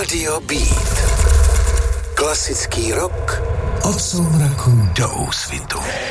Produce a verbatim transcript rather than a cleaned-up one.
Radio Beat. Klasický rock od soumraku do úsvitu.